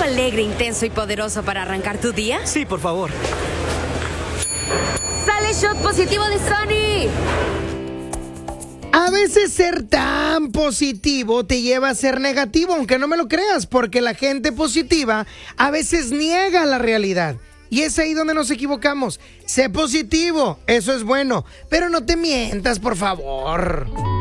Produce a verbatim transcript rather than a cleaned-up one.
algo alegre, intenso y poderoso para arrancar tu día? Sí, por favor. ¡Sale shot positivo de Sunny! A veces ser tan positivo te lleva a ser negativo, aunque no me lo creas, porque la gente positiva a veces niega la realidad. Y es ahí donde nos equivocamos. Sé positivo, eso es bueno, pero no te mientas, por favor.